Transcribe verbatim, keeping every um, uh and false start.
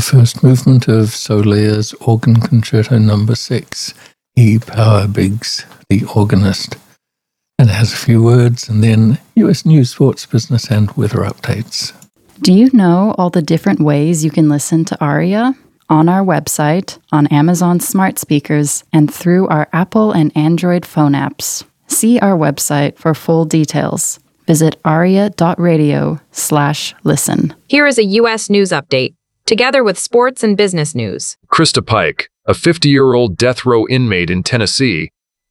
first movement of Soler's Organ Concerto Number Six. E. Power Biggs, the organist. And it has a few words, and then U S news, sports, business, and weather updates. Do you know all the different ways you can listen to Aria? On our website, on Amazon smart speakers, and through our Apple and Android phone apps. See our website for full details. Visit aria.radio slash listen. Here is a U S news update, together with sports and business news. Krista Pike, a fifty-year-old death row inmate in Tennessee,